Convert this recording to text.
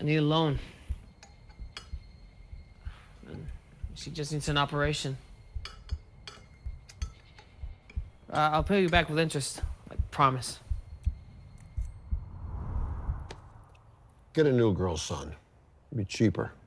I need a loan. And she just needs an operation. I'll pay you back with interest. I promise. Get a new girl, son. It'll be cheaper.